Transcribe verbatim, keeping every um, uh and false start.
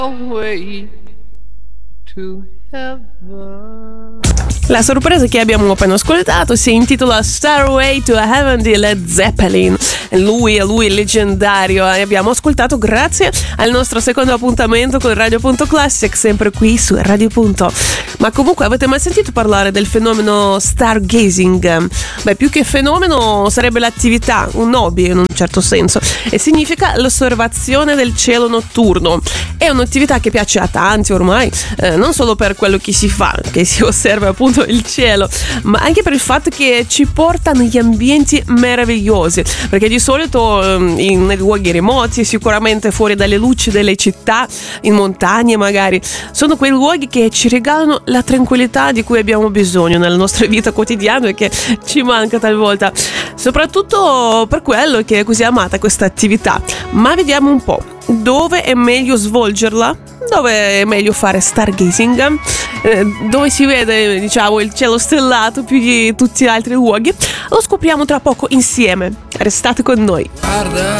Way to heaven. La sorpresa che abbiamo appena ascoltato si intitola Starway to Heaven di Led Zeppelin. Lui è lui leggendario e abbiamo ascoltato grazie al nostro secondo appuntamento con Radio.Classic, sempre qui su Radio. Ma comunque, avete mai sentito parlare del fenomeno stargazing? Beh, più che fenomeno sarebbe l'attività, un hobby in un certo senso, e significa l'osservazione del cielo notturno. È un'attività che piace a tanti ormai, eh, non solo per quello che si fa, che si osserva appunto il cielo, ma anche per il fatto che ci porta negli ambienti meravigliosi, perché di solito in, nei luoghi remoti, sicuramente fuori dalle luci delle città, in montagne magari, sono quei luoghi che ci regalano la tranquillità di cui abbiamo bisogno nella nostra vita quotidiana e che ci manca talvolta, soprattutto per quello che è così amata questa attività. Ma vediamo un po' dove è meglio svolgerla, dove è meglio fare stargazing, eh, dove si vede, diciamo, il cielo stellato più di tutti gli altri luoghi. Lo scopriamo tra poco insieme. Restate con noi. Guarda